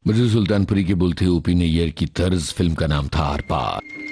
मुझे सुल्तानपुरी की बुलती ओपी नैयर की तर्ज फिल्म का नाम था आर पार।